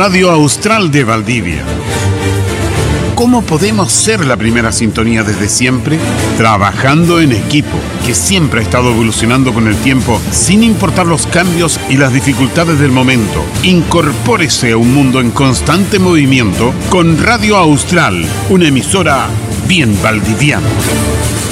Radio Austral de Valdivia. ¿Cómo podemos ser la primera sintonía desde siempre? Trabajando en equipo, que siempre ha estado evolucionando con el tiempo, sin importar los cambios y las dificultades del momento. Incorpórese a un mundo en constante movimiento con Radio Austral, una emisora bien valdiviana.